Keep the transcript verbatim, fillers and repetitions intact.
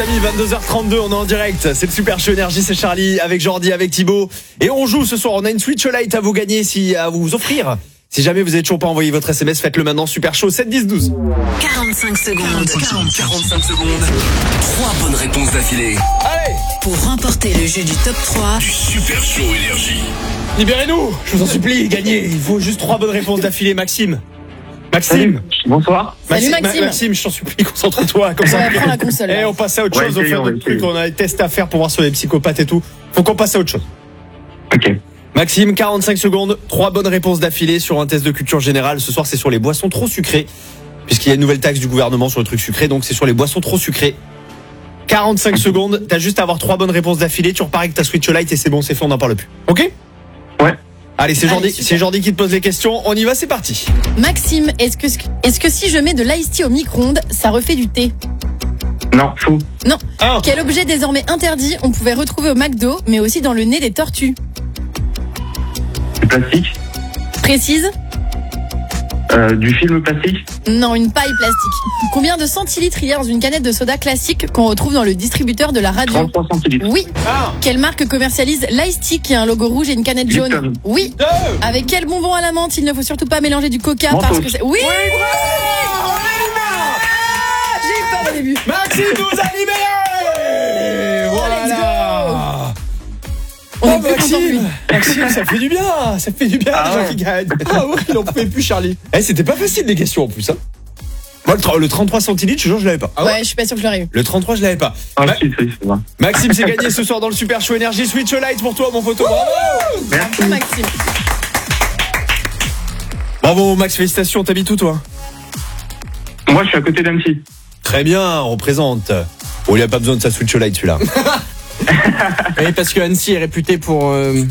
Amis, vingt-deux heures trente-deux, on est en direct. C'est le Super Show Énergie, c'est Charlie avec Jordi, avec Thibaut. Et on joue ce soir. On a une Switch Lite à vous gagner, si à vous offrir. Si jamais vous n'avez toujours pas envoyé votre S M S, faites-le maintenant. Super Show sept dix douze. quarante-cinq secondes. quarante-cinq secondes. Trois bonnes réponses d'affilée. Allez, Pour remporter le jeu du top trois. Du Super Show Énergie. libérez-nous. Je vous en supplie, gagnez. Il faut juste trois bonnes réponses d'affilée, Maxime. Maxime. Salut, bonsoir. Salut, Ma- Maxime. Maxime, je t'en supplie, concentre-toi. Comme ça. Ouais, prends la console. Et on passe à autre Ouais, chose. On fait essayons, notre truc. essayons. On a des tests à faire pour voir sur les psychopathes et tout. Faut qu'on passe à autre chose. Ok. Maxime, quarante-cinq secondes, trois bonnes réponses d'affilée sur un test de culture générale. Ce soir, c'est sur les boissons trop sucrées, puisqu'il y a une nouvelle taxe du gouvernement sur le truc sucré, donc c'est sur les boissons trop sucrées. quarante-cinq secondes, t'as juste à avoir trois bonnes réponses d'affilée, tu repars avec ta Switch Lite et c'est bon, c'est fait, on n'en parle plus. Ok ? Ouais. Allez, c'est Allez, Jordi, super. c'est Jordi qui te pose les questions. On y va, c'est parti. Maxime, est-ce que, est-ce que si je mets de l'ice tea au micro-ondes, ça refait du thé? Non, faux. Un. Quel objet désormais interdit on pouvait retrouver au McDo, mais aussi dans le nez des tortues? Du plastique. Précise? Euh, du film plastique. Non, une paille plastique. Combien de centilitres il y a dans une canette de soda classique qu'on retrouve dans le distributeur de la radio? trente-trois centilitres. Oui. Un. Quelle marque commercialise l'ice tea qui a un logo rouge et une canette jaune? Lipton. Oui. Deux. Avec quel bonbon à la menthe il ne faut surtout pas mélanger du coca Mentos. parce que c'est... Oui. Oui, bravo, on est là. J'ai eu peur au début. Maxime nous a libérés. Voilà. On Oh, est plus content que lui. Maxime, Maxime, ça fait du bien, ça fait du bien Ah les gens ouais. qui gagnent. Ah ouais, il en pouvait plus Charlie. Eh, c'était pas facile les questions en plus hein. Moi le, tra- le trente-trois centilitres, je te jure, je l'avais pas. Ah Ouais, je suis pas sûr que je l'aurais eu. Le trente-trois, je l'avais pas. Ah, Ma- si, si, c'est vrai. Maxime, c'est gagné ce soir dans le Super Show Énergie Switch Lite pour toi mon photo. Bravo. Merci. Maxime. Bravo Max, félicitations, t'habites où toi? Moi, je suis à côté d'Annecy. Très bien, on représente. Oh, il a pas besoin de sa Switch Lite celui-là. Oui, parce que Annecy est réputée pour euh,